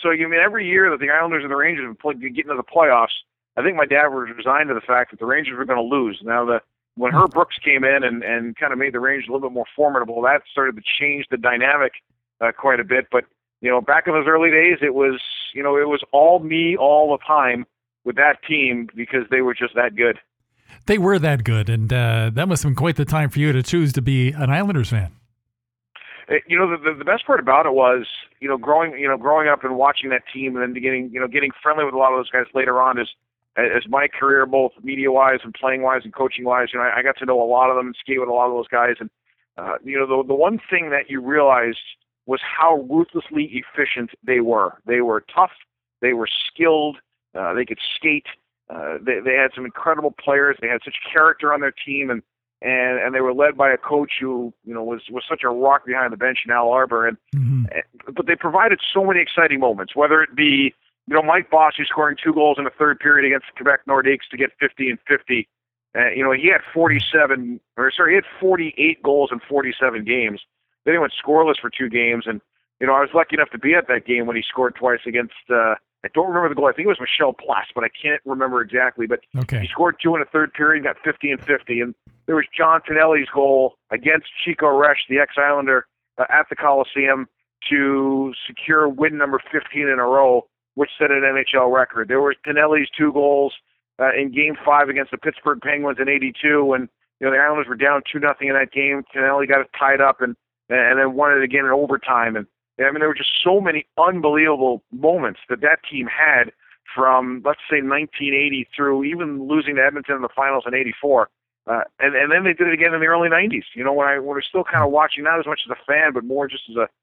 So you mean every year that the Islanders and the Rangers would get into the playoffs, I think my dad was resigned to the fact that the Rangers were going to lose. Now, when Herb Brooks came in and kind of made the Rangers a little bit more formidable, that started to change the dynamic quite a bit. But, back in those early days, it was all me all the time with that team because they were just that good. They were that good, and that must have been quite the time for you to choose to be an Islanders fan. The best part about it was, growing up and watching that team, and then getting friendly with a lot of those guys later on as my career, both media-wise and playing-wise and coaching-wise, I got to know a lot of them and skate with a lot of those guys. And, the one thing that you realized was how ruthlessly efficient they were. They were tough. They were skilled. They could skate. They had some incredible players. They had such character on their team, and they were led by a coach who, was such a rock behind the bench in Al Arbour. But they provided so many exciting moments, whether it be, Mike Bossy scoring 2 goals in the third period against the Quebec Nordiques to get 50 and 50. He had 48 goals in 47 games. Then he went scoreless for 2 games. And, I was lucky enough to be at that game when he scored twice against, I don't remember the goal. I think it was Michel Place, but I can't remember exactly. But He scored 2 in the third period, got 50 and 50. And there was John Tonelli's goal against Chico Resch, the ex-Islander, at the Coliseum to secure win number 15 in a row, which set an NHL record. There was Tonelli's 2 goals in Game 5 against the Pittsburgh Penguins in '82 when the Islanders were down 2-0 in that game. Tonelli got it tied up and then won it again in overtime. And there were just so many unbelievable moments that team had from, let's say, 1980 through even losing to Edmonton in the finals in '84. And then they did it again in the early '90s. When I was still kind of watching, not as much as a fan, but more just as a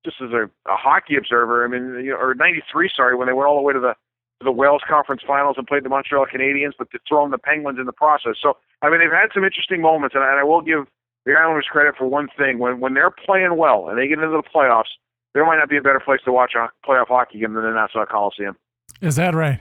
hockey observer. Or '93, when they went all the way to the Wales Conference Finals and played the Montreal Canadiens, but to throw in the Penguins in the process. So, they've had some interesting moments, and I will give the Islanders credit for one thing. When they're playing well and they get into the playoffs, there might not be a better place to watch a playoff hockey game than the Nassau Coliseum. Is that right?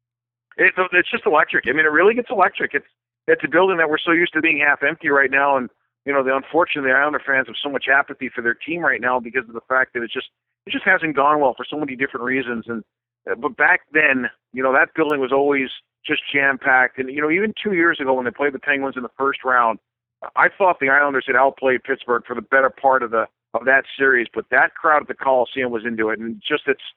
It's just electric. It really gets electric. It's a building that we're so used to being half empty right now, and unfortunately, the Islander fans have so much apathy for their team right now because of the fact that it just hasn't gone well for so many different reasons. But back then, that building was always just jam-packed. And, even 2 years ago when they played the Penguins in the first round, I thought the Islanders had outplayed Pittsburgh for the better part of that series. But that crowd at the Coliseum was into it. And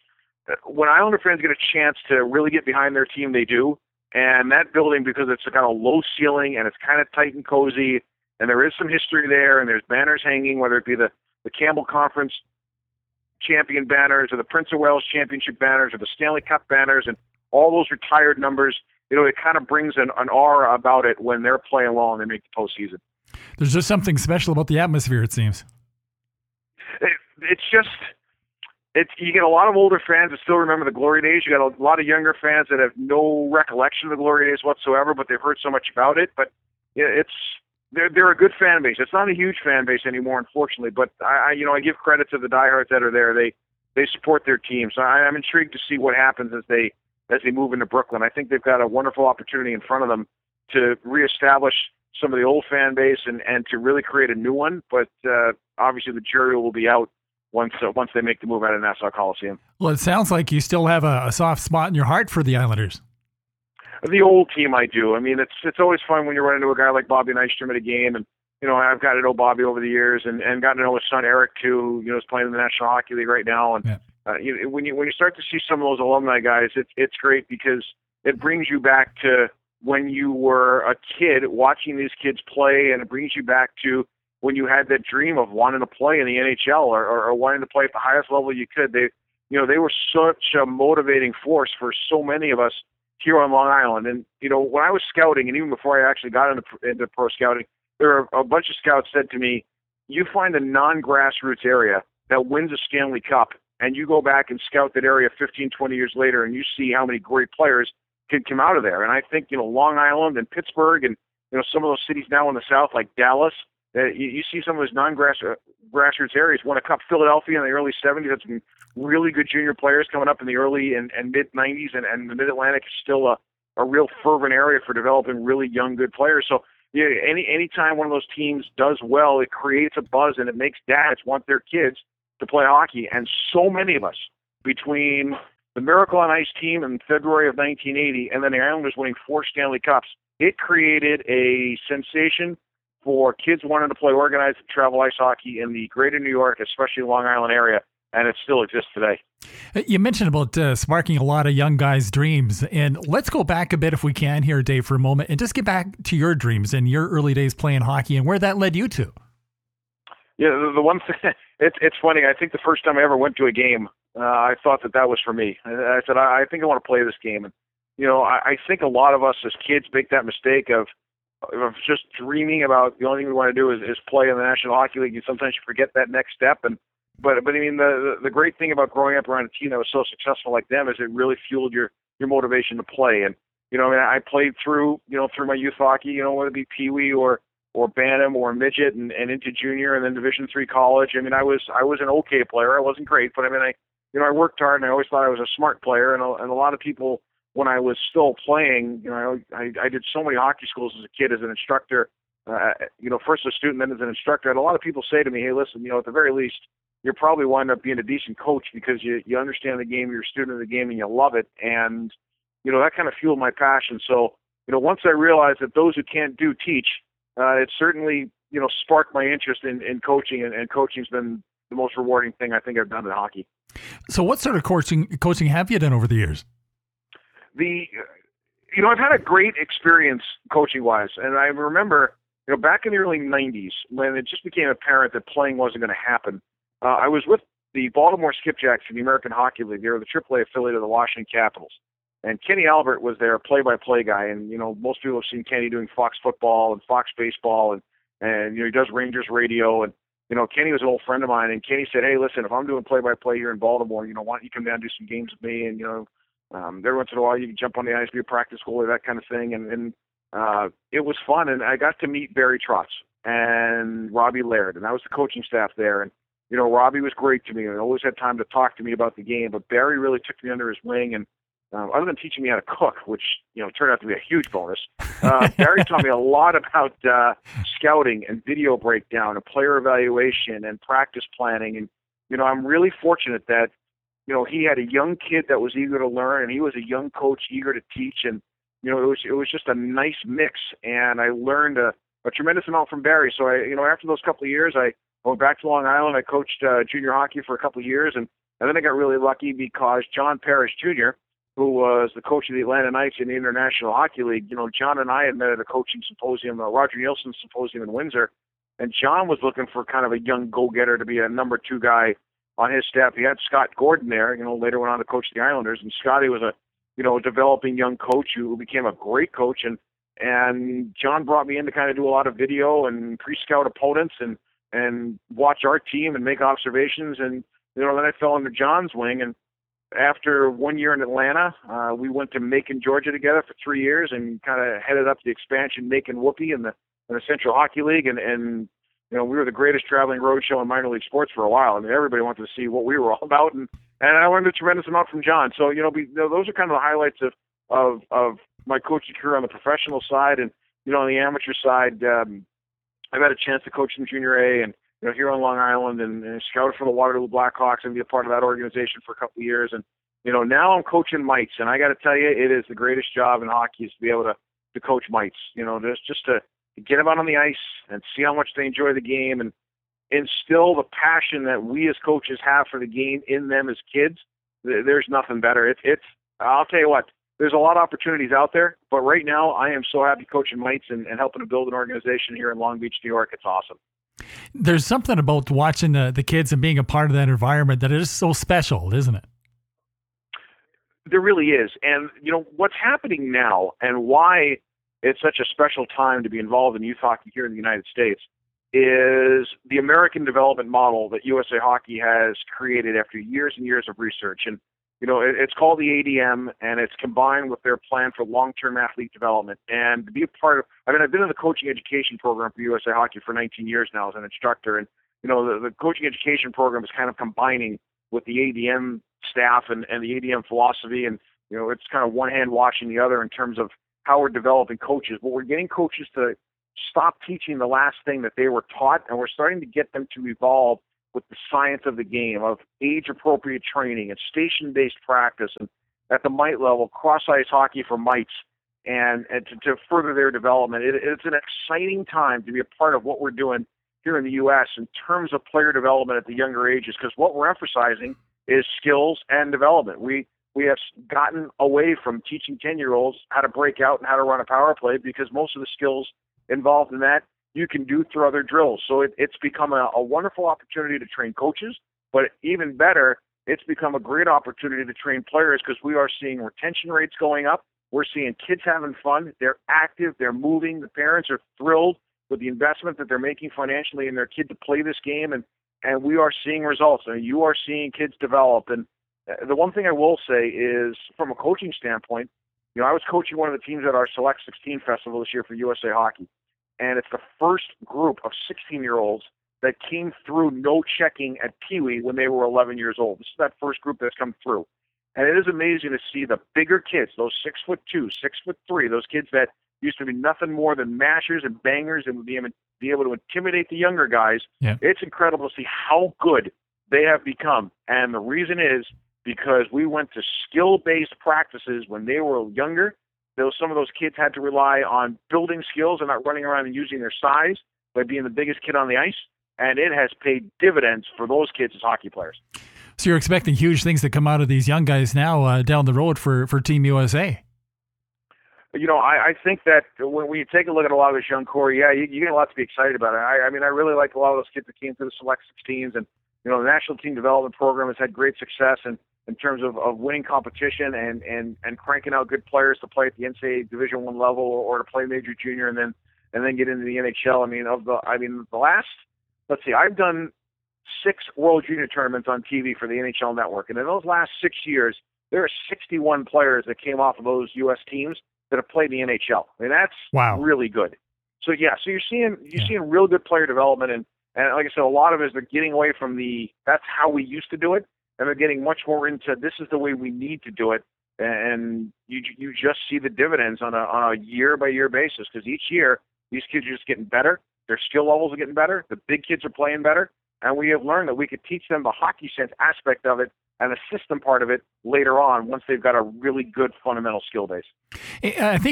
when Islander fans get a chance to really get behind their team, they do. And that building, because it's a kind of low ceiling and it's kind of tight and cozy, and there is some history there, and there's banners hanging, whether it be the Campbell Conference champion banners or the Prince of Wales championship banners or the Stanley Cup banners and all those retired numbers, it kind of brings an aura about it when they're playing well and they make the postseason. There's just something special about the atmosphere, it seems. You get a lot of older fans that still remember the glory days. You got a lot of younger fans that have no recollection of the glory days whatsoever, but they've heard so much about it. But they're a good fan base. It's not a huge fan base anymore, unfortunately. But I give credit to the diehards that are there. They support their team. So I'm intrigued to see what happens as they move into Brooklyn. I think they've got a wonderful opportunity in front of them to reestablish some of the old fan base and to really create a new one. But obviously, the jury will be out once they make the move out of Nassau Coliseum. Well, it sounds like you still have a soft spot in your heart for the Islanders. The old team, I do. It's always fun when you run into a guy like Bobby Nystrom at a game, and I've gotten to know Bobby over the years, and gotten to know his son Eric too. Is playing in the National Hockey League right now, and when you start to see some of those alumni guys, it's great because it brings you back to when you were a kid watching these kids play, and it brings you back to when you had that dream of wanting to play in the NHL or wanting to play at the highest level you could. They were such a motivating force for so many of us here on Long Island. And, when I was scouting, and even before I actually got into pro scouting, there were a bunch of scouts said to me, you find a non-grassroots area that wins a Stanley Cup, and you go back and scout that area 15, 20 years later, and you see how many great players can come out of there. And I think, Long Island and Pittsburgh and, some of those cities now in the South, like Dallas, you see some of those non-grassroots areas won a cup. Philadelphia in the early 70s had some really good junior players coming up in the early and mid-90s, and the Mid-Atlantic is still a real fervent area for developing really young, good players. So any time one of those teams does well, it creates a buzz, and it makes dads want their kids to play hockey. And so many of us, between the Miracle on Ice team in February of 1980, and then the Islanders winning 4 Stanley Cups. It created a sensation for kids wanting to play organized travel ice hockey in the greater New York, especially Long Island area, and it still exists today. You mentioned about sparking a lot of young guys' dreams, and let's go back a bit if we can here, Dave, for a moment, and just get back to your dreams and your early days playing hockey and where that led you to. Yeah, the one thing, it's funny, I think the first time I ever went to a game, I thought that was for me. I said, I think I want to play this game. And, I think a lot of us as kids make that mistake of just dreaming about the only thing we want to do is play in the National Hockey League. And sometimes you forget that next step. But I mean, the great thing about growing up around a team that was so successful like them is it really fueled your motivation to play. And, I played through my youth hockey, whether it be Pee Wee or Bantam or midget and into junior and then Division III college. I mean, I was an okay player. I wasn't great, but I mean, I worked hard and I always thought I was a smart player. And a lot of people, when I was still playing, I did so many hockey schools as a kid as an instructor, first as a student, then as an instructor. And a lot of people say to me, hey, listen, at the very least, you'll probably wind up being a decent coach because you understand the game, you're a student of the game, and you love it. And, that kind of fueled my passion. So, once I realized that those who can't do teach, it certainly, sparked my interest in coaching, and coaching's been the most rewarding thing I think I've done in hockey. So what sort of coaching have you done over the years? I've had a great experience coaching-wise, and I remember, back in the early 90s when it just became apparent that playing wasn't going to happen, I was with the Baltimore Skipjacks in the American Hockey League. They were the AAA affiliate of the Washington Capitals. And Kenny Albert was their play-by-play guy, and most people have seen Kenny doing Fox Football and Fox Baseball, and he does Rangers radio. And Kenny was an old friend of mine, and Kenny said, "Hey, listen, if I'm doing play-by-play here in Baltimore, why don't you come down and do some games with me? And every once in a while you can jump on the ice, be a practice goalie, that kind of thing." And it was fun, and I got to meet Barry Trotz and Robbie Laird, and that was the coaching staff there. And Robbie was great to me, and always had time to talk to me about the game. But Barry really took me under his wing, and other than teaching me how to cook, which turned out to be a huge bonus, Barry taught me a lot about scouting and video breakdown and player evaluation and practice planning. And I'm really fortunate that he had a young kid that was eager to learn, and he was a young coach eager to teach. And it was just a nice mix, and I learned a tremendous amount from Barry. So after those couple of years, I went back to Long Island. I coached junior hockey for a couple of years, and then I got really lucky because John Parrish Jr., who was the coach of the Atlanta Knights in the International Hockey League, John and I had met at a coaching symposium, Roger Nielsen symposium in Windsor, and John was looking for kind of a young go-getter to be a number 2 guy on his staff. He had Scott Gordon there, later went on to coach the Islanders, and Scotty was a developing young coach who became a great coach, and John brought me in to kind of do a lot of video and pre-scout opponents and watch our team and make observations, and then I fell under John's wing. And after 1 year in Atlanta, we went to Macon, Georgia together for 3 years and kind of headed up the expansion Macon Whoopie in the Central Hockey League. And we were the greatest traveling road show in minor league sports for a while. I mean, everybody wanted to see what we were all about. And I learned a tremendous amount from John. So, those are kind of the highlights of my coaching career on the professional side. And, on the amateur side, I've had a chance to coach in Junior A and, here on Long Island and scouted for the Waterloo Blackhawks and be a part of that organization for a couple of years. And, now I'm coaching mites, and I got to tell you, it is the greatest job in hockey is to be able to coach mites, just to get them out on the ice and see how much they enjoy the game and instill the passion that we as coaches have for the game in them as kids. There's nothing better. I'll tell you what, there's a lot of opportunities out there, but right now I am so happy coaching mites and helping to build an organization here in Long Beach, New York. It's awesome. There's something about watching the kids and being a part of that environment that is so special, isn't it? There really is. And, what's happening now and why it's such a special time to be involved in youth hockey here in the United States is the American development model that USA Hockey has created after years and years of research. And, it's called the ADM, and it's combined with their plan for long-term athlete development. And to be a part of, I've been in the coaching education program for USA Hockey for 19 years now as an instructor. And, the coaching education program is kind of combining with the ADM staff and the ADM philosophy. And, it's kind of one hand washing the other in terms of how we're developing coaches. But we're getting coaches to stop teaching the last thing that they were taught, and we're starting to get them to evolve with the science of the game, of age-appropriate training and station-based practice, and at the mite level, cross-ice hockey for mites, and to further their development. It's an exciting time to be a part of what we're doing here in the U.S. in terms of player development at the younger ages, because what we're emphasizing is skills and development. We have gotten away from teaching 10-year-olds how to break out and how to run a power play, because most of the skills involved in that you can do through other drills. So it's become a wonderful opportunity to train coaches, but even better, it's become a great opportunity to train players, because we are seeing retention rates going up. We're seeing kids having fun. They're active. They're moving. The parents are thrilled with the investment that they're making financially in their kid to play this game, and we are seeing results. I mean, you are seeing kids develop. And the one thing I will say is, from a coaching standpoint, I was coaching one of the teams at our Select 16 Festival this year for USA Hockey, and it's the first group of 16-year-olds that came through no checking at Pee Wee when they were 11 years old. This is that first group that's come through. And it is amazing to see the bigger kids, those 6'2", 6'3", those kids that used to be nothing more than mashers and bangers and would be able to intimidate the younger guys. Yeah. It's incredible to see how good they have become. And the reason is because we went to skill-based practices when they were younger. Some of those kids had to rely on building skills and not running around and using their size by being the biggest kid on the ice. And it has paid dividends for those kids as hockey players. So you're expecting huge things to come out of these young guys now down the road for Team USA. I think that when you take a look at a lot of this young core, you get a lot to be excited about. I mean, I really like a lot of those kids that came through the Select 16s, and the National Team Development Program has had great success in terms of winning competition and cranking out good players to play at the NCAA Division I level or to play Major Junior and then get into the NHL. I've done 6 World Junior tournaments on TV for the NHL Network, and in those last 6 years, there are 61 players that came off of those U.S. teams that have played in the NHL. I mean, that's really good. So you're seeing real good player development, and like I said, a lot of it is they're getting away from that's how we used to do it, and they're getting much more into this is the way we need to do it, and you just see the dividends on a year-by-year basis, because each year these kids are just getting better, their skill levels are getting better, the big kids are playing better, and we have learned that we could teach them the hockey sense aspect of it and the system part of it later on once they've got a really good fundamental skill base. I think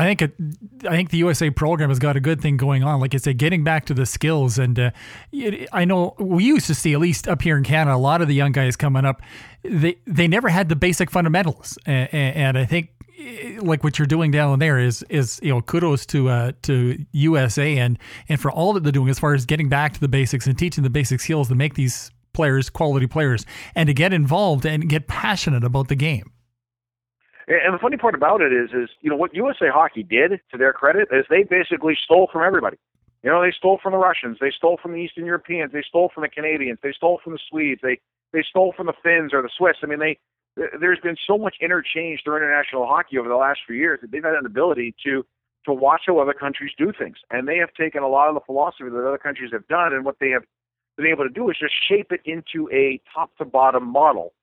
the USA program has got a good thing going on. Like I said, getting back to the skills, and I know we used to see, at least up here in Canada, a lot of the young guys coming up, they never had the basic fundamentals, and I think like what you're doing down there is kudos to USA and for all that they're doing as far as getting back to the basics and teaching the basic skills to make these players quality players, and to get involved and get passionate about the game. And the funny part about it is what USA Hockey did, to their credit, is they basically stole from everybody. They stole from the Russians, they stole from the Eastern Europeans, they stole from the Canadians, they stole from the Swedes, they stole from the Finns or the Swiss. I mean, there's been so much interchange through international hockey over the last few years that they've had an ability to watch how other countries do things. And they have taken a lot of the philosophy that other countries have done, and what they have been able to do is just shape it into a top-to-bottom model.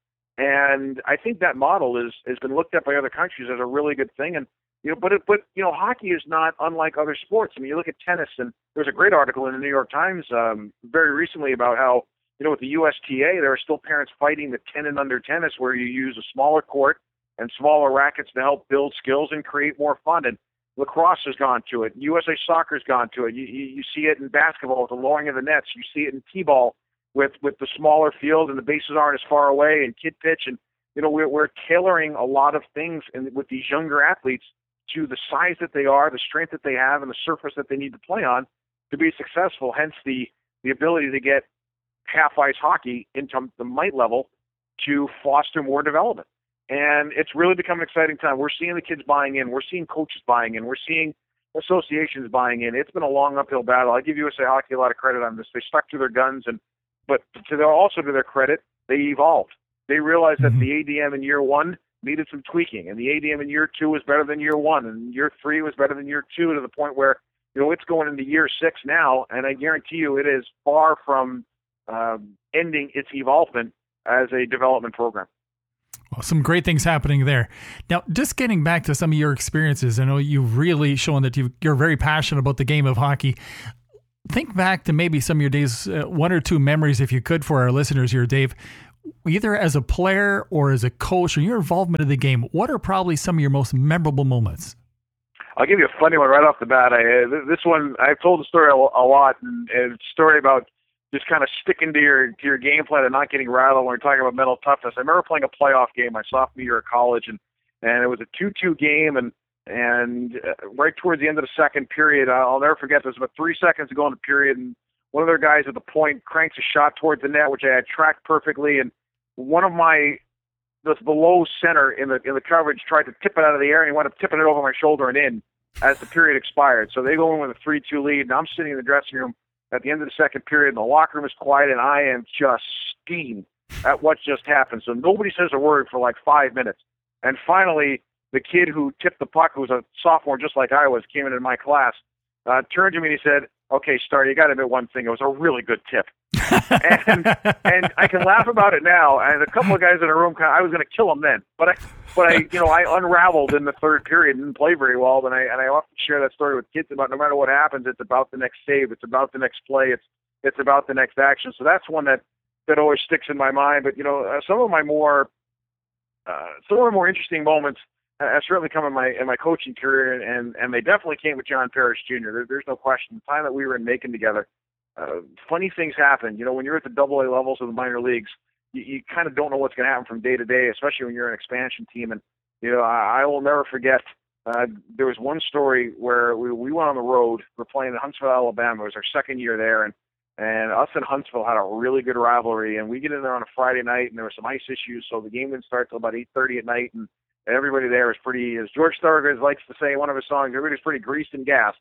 And I think that model has been looked at by other countries as a really good thing. And but hockey is not unlike other sports. I mean, you look at tennis, and there's a great article in the New York Times very recently about how with the USTA, there are still parents fighting the 10 and under tennis, where you use a smaller court and smaller rackets to help build skills and create more fun. And lacrosse has gone to it. USA Soccer's gone to it. You see it in basketball with the lowering of the nets. You see it in t-ball with the smaller field and the bases aren't as far away, and kid pitch. And we're tailoring a lot of things with these younger athletes to the size that they are, the strength that they have, and the surface that they need to play on to be successful. Hence the ability to get half-ice hockey into the mite level to foster more development. And it's really become an exciting time. We're seeing the kids buying in. We're seeing coaches buying in. We're seeing associations buying in. It's been a long uphill battle. I give USA Hockey a lot of credit on this. They stuck to their guns, but to their credit, they evolved. They realized that the ADM in year 1 needed some tweaking, and the ADM in year 2 was better than year 1, and year 3 was better than year 2, to the point where it's going into year 6 now, and I guarantee you it is far from ending its evolvement as a development program. Well, some great things happening there. Now, just getting back to some of your experiences, I know you've really shown that you're very passionate about the game of hockey. think back to maybe some of your days, one or two memories, if you could, for our listeners here, Dave, either as a player or as a coach or your involvement in the game. What are probably some of your most memorable moments? I'll give you a funny one right off the bat. This one, I've told the story a lot, and it's a story about just kind of sticking to your game plan and not getting rattled when we're talking about mental toughness. I remember playing a playoff game my sophomore year of college, and it was a 2-2 game, and right towards the end of the second period, I'll never forget, there was about 3 seconds to go in the period, and one of their guys at the point cranks a shot towards the net, which I had tracked perfectly, and one of the below center in the coverage tried to tip it out of the air, and he wound up tipping it over my shoulder and in as the period expired. So they go in with a 3-2 lead, and I'm sitting in the dressing room at the end of the second period, and the locker room is quiet, and I am just steamed at what just happened. So nobody says a word for like 5 minutes. And finally, the kid who tipped the puck, who was a sophomore just like I was, came into my class, turned to me and he said, "Okay, Star, you got to admit one thing. It was a really good tip." and I can laugh about it now. And a couple of guys in the room, I was going to kill them then, but I unraveled in the third period and didn't play very well. And I often share that story with kids about no matter what happens, it's about the next save, it's about the next play, it's about the next action. So that's one that always sticks in my mind. But some of my more interesting moments have certainly come in my coaching career, and they definitely came with John Parrish Jr. There's no question. The time that we were in Macon together, funny things happen. When you're at the AA levels of the minor leagues, you kind of don't know what's going to happen from day to day, especially when you're an expansion team. And I will never forget. There was one story where we went on the road. We're playing in Huntsville, Alabama. It was our second year there, and us and Huntsville had a really good rivalry. And we get in there on a Friday night, and there were some ice issues, so the game didn't start till about 8:30 at night. And everybody there was pretty, as George Thorogood likes to say in one of his songs, everybody's pretty greased and gassed.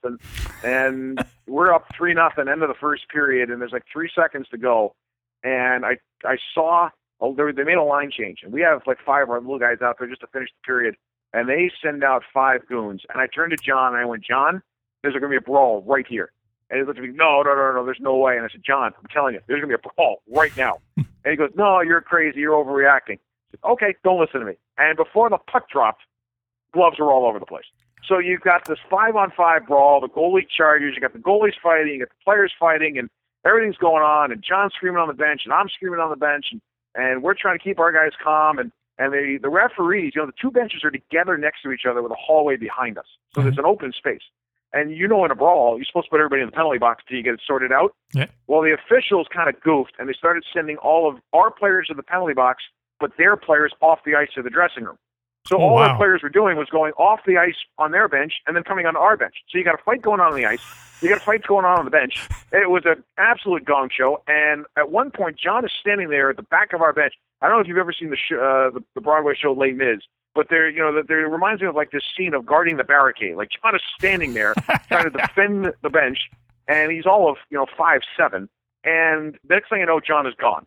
And we're up 3-0 end of the first period, and there's like 3 seconds to go. And I saw they made a line change, and we have like 5 of our little guys out there just to finish the period. And they send out 5 goons. And I turned to John, and I went, "John, there's going to be a brawl right here." And he looked at me, no, there's no way. And I said, "John, I'm telling you, there's going to be a brawl right now." And he goes, "No, you're crazy. You're overreacting." I said, "Okay, don't listen to me." And before the puck dropped, gloves are all over the place. So you've got this 5-on-5 brawl, the goalie charges, you got the goalies fighting, you got the players fighting, and everything's going on, and John's screaming on the bench, and I'm screaming on the bench, and we're trying to keep our guys calm, and the referees, the 2 benches are together next to each other with a hallway behind us. So there's an open space. And in a brawl, you're supposed to put everybody in the penalty box until you get it sorted out. Yeah. Well, the officials kind of goofed, and they started sending all of our players to the penalty box, but their players off the ice to the dressing room. So all our players were doing was going off the ice on their bench and then coming on our bench. So you got a fight going on the ice. You got fights going on the bench. It was an absolute gong show. And at one point, John is standing there at the back of our bench. I don't know if you've ever seen the Broadway show Les Mis, but there reminds me of like this scene of guarding the barricade. Like John is standing there trying to defend the bench, and he's all of 5'7", and the next thing I know, John is gone.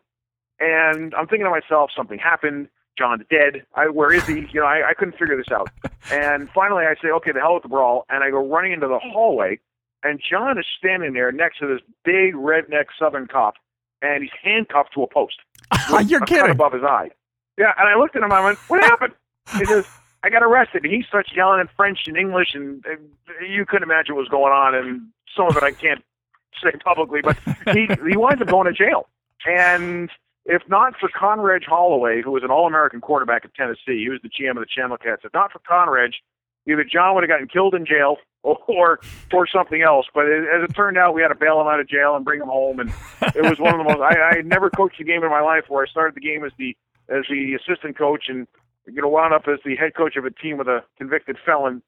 And I'm thinking to myself, something happened. John's dead. Where is he? I couldn't figure this out. And finally, I say, okay, the hell with the brawl, and I go running into the hallway, and John is standing there next to this big redneck Southern cop, and he's handcuffed to a post. You're kidding. Cut above his eye. Yeah, and I looked at him, I went, "What happened?" He says, "I got arrested." And he starts yelling in French and English, and you couldn't imagine what was going on, and some of it I can't say publicly, but he winds up going to jail. And if not for Conrad Holloway, who was an All-American quarterback at Tennessee, he was the GM of the Chandler Cats. If not for Conrad, either John would have gotten killed in jail or something else. But as it turned out, we had to bail him out of jail and bring him home. And it was one of the most. I had never coached a game in my life where I started the game as the assistant coach and wound up as the head coach of a team with a convicted felon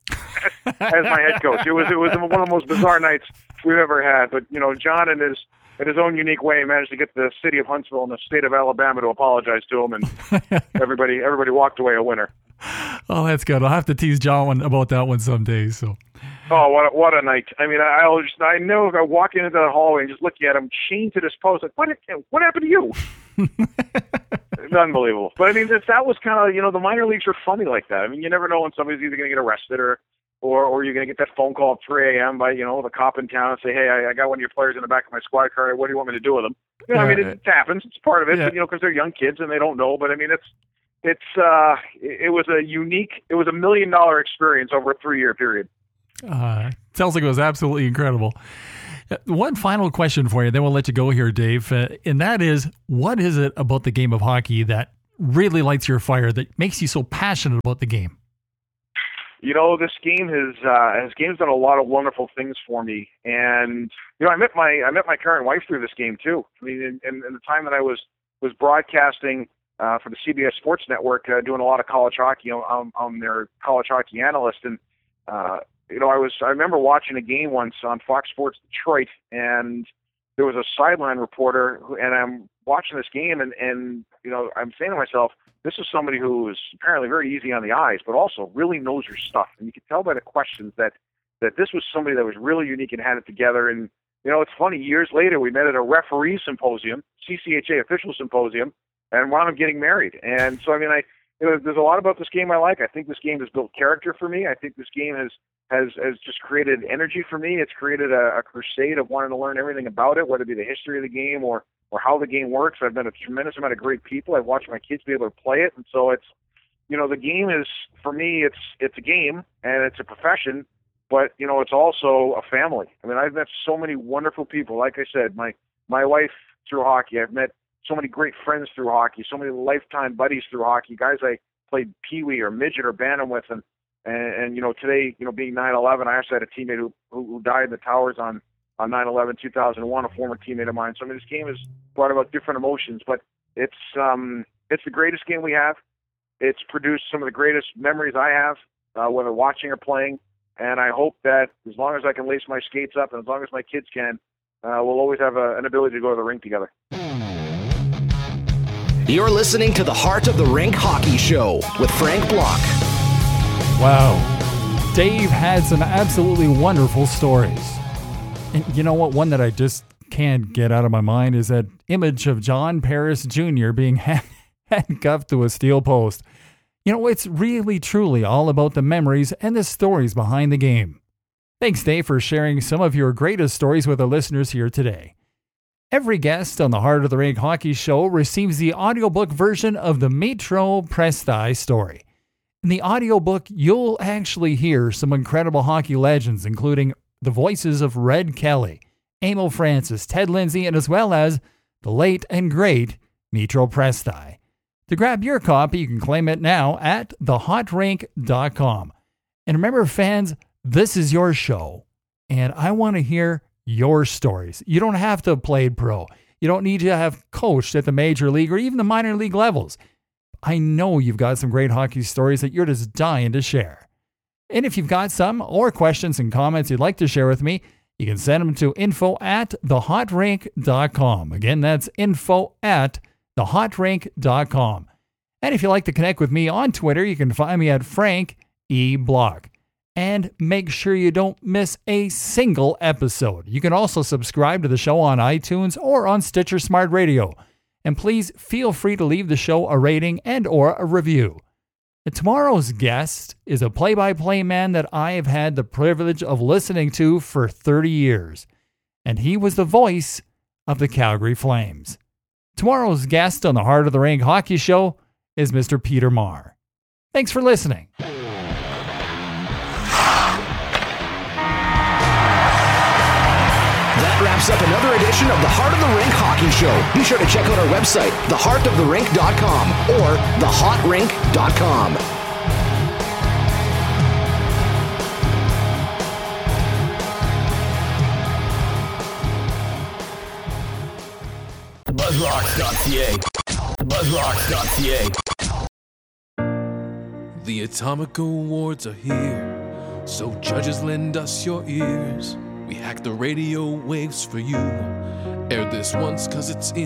as my head coach. It was one of the most bizarre nights we've ever had. But John in his own unique way managed to get the city of Huntsville and the state of Alabama to apologize to him, and everybody walked away a winner. Oh, that's good. I'll have to tease John about that one someday. So. Oh, what a night! I mean, I know if I walk into the hallway and just look at him chained to this post, like what happened to you? It's unbelievable. But I mean, that was kind of the minor leagues are funny like that. I mean, you never know when somebody's either going to get arrested or you're going to get that phone call at 3 a.m. by the cop in town and say, "Hey, I got one of your players in the back of my squad car. What do you want me to do with them?" I mean, it happens. It's part of it. Yeah. But, because they're young kids and they don't know. But I mean, it was a $1 million experience over a 3-year period. Sounds like it was absolutely incredible. One final question for you, then we'll let you go here, Dave. And that is, what is it about the game of hockey that really lights your fire, that makes you so passionate about the game? This game has done a lot of wonderful things for me, and I met my current wife through this game too. I mean, in the time that I was broadcasting for the CBS Sports Network, doing a lot of college hockey. I'm their college hockey analyst, and I remember watching a game once on Fox Sports Detroit, and there was a sideline reporter, and I'm watching this game, and I'm saying to myself, this is somebody who is apparently very easy on the eyes, but also really knows your stuff. And you could tell by the questions that this was somebody that was really unique and had it together. And, it's funny, years later, we met at a referee symposium, CCHA official symposium, and wound up getting married. And so, there's a lot about this game I like. I think this game has built character for me. I think this game has just created energy for me. It's created a crusade of wanting to learn everything about it, whether it be the history of the game or how the game works. I've met a tremendous amount of great people. I've watched my kids be able to play it. And so it's, the game is, for me, it's a game and it's a profession, but, it's also a family. I've met so many wonderful people. Like I said, my wife through hockey. I've met so many great friends through hockey, so many lifetime buddies through hockey, guys I played peewee or midget or bantam with. And today, being 9/11, I actually had a teammate who died in the towers on 9/11, 2001, a former teammate of mine. So, this game has brought about different emotions, but it's the greatest game we have. It's produced some of the greatest memories I have, whether watching or playing. And I hope that as long as I can lace my skates up and as long as my kids can, we'll always have an ability to go to the rink together. You're listening to the Heart of the Rink Hockey Show with Frank Block. Wow. Dave had some absolutely wonderful stories. And you know what? One that I just can't get out of my mind is that image of John Paris Jr. being handcuffed to a steel post. It's really, truly all about the memories and the stories behind the game. Thanks, Dave, for sharing some of your greatest stories with our listeners here today. Every guest on the Heart of the Rink Hockey Show receives the audiobook version of the Metro Presti story. In the audiobook, you'll actually hear some incredible hockey legends, including the voices of Red Kelly, Emil Francis, Ted Lindsay, and as well as the late and great Metro Presti. To grab your copy, you can claim it now at thehotrink.com. And remember, fans, this is your show, and I want to hear your stories. You don't have to have played pro. You don't need to have coached at the major league or even the minor league levels. I know you've got some great hockey stories that you're just dying to share. And if you've got some or questions and comments you'd like to share with me, you can send them to info@thehotrink.com. Again, that's info@thehotrink.com. And if you'd like to connect with me on Twitter, you can find me at Frank E. Block. And make sure you don't miss a single episode. You can also subscribe to the show on iTunes or on Stitcher Smart Radio. And please feel free to leave the show a rating and or a review. Tomorrow's guest is a play-by-play man that I have had the privilege of listening to for 30 years. And he was the voice of the Calgary Flames. Tomorrow's guest on the Heart of the Rink Hockey Show is Mr. Peter Maher. Thanks for listening. That wraps up another edition of the Heart of the Rink Hockey Show. Be sure to check out our website, theheartoftherink.com or thehotrink.com. Buzzrocks.ca. Buzzrocks.ca. The Atomic Awards are here, so judges lend us your ears. We hack the radio waves for you. Air this once 'cause it's in